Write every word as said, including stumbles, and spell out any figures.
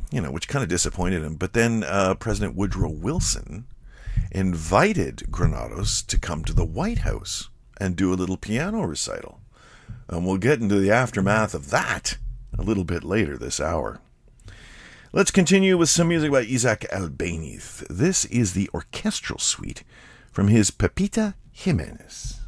you know, which kind of disappointed him. But then uh, President Woodrow Wilson invited Granados to come to the White House and do a little piano recital. And we'll get into the aftermath of that a little bit later this hour. Let's continue with some music by Isaac Albéniz. This is the orchestral suite from his Pepita Jimenez.